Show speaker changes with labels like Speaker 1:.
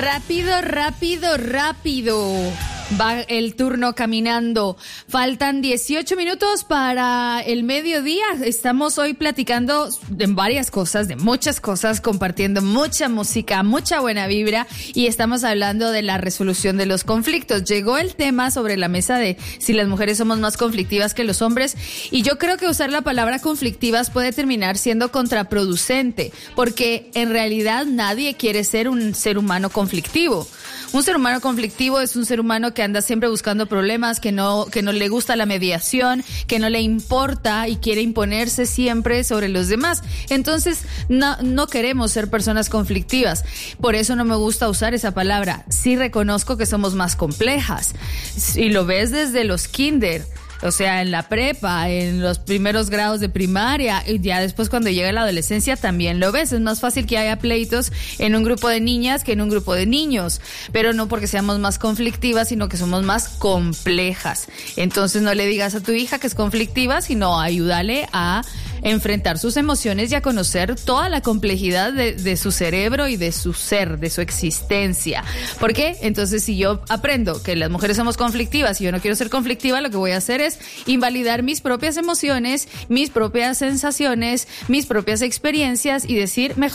Speaker 1: Rápido, rápido, rápido. Va el turno caminando. Faltan 18 minutos para el mediodía. Estamos hoy platicando de varias cosas, de muchas cosas, compartiendo mucha música, mucha buena vibra y estamos hablando de la resolución de los conflictos. Llegó el tema sobre la mesa de si las mujeres somos más conflictivas que los hombres y yo creo que usar la palabra conflictivas puede terminar siendo contraproducente porque en realidad nadie quiere ser un ser humano conflictivo. Un ser humano conflictivo es un ser humano que anda siempre buscando problemas, que no le gusta la mediación, que no le importa y quiere imponerse siempre sobre los demás. Entonces, no queremos ser personas conflictivas. Por eso no me gusta usar esa palabra. Sí reconozco que somos más complejas. Y lo ves desde los kinder. O sea, en la prepa, en los primeros grados de primaria, y ya después cuando llega la adolescencia también lo ves. Es más fácil que haya pleitos en un grupo de niñas que en un grupo de niños, pero no porque seamos más conflictivas, sino que somos más complejas. Entonces no le digas a tu hija que es conflictiva, sino ayúdale a enfrentar sus emociones y a conocer toda la complejidad de su cerebro y de su ser, de su existencia. ¿Por qué? Entonces, si yo aprendo que las mujeres somos conflictivas y yo no quiero ser conflictiva, lo que voy a hacer es invalidar mis propias emociones, mis propias sensaciones, mis propias experiencias y decir, mejor